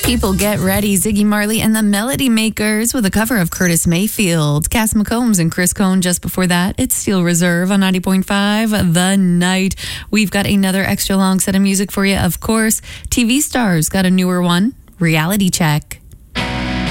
People get ready. Ziggy Marley and the Melody Makers with a cover of Curtis Mayfield. Cass McCombs and Chris Cohn just before that. It's Steel Reserve on 90.5 The Night. We've got another extra long set of music for you, of course. TV stars got a newer one, Reality Check.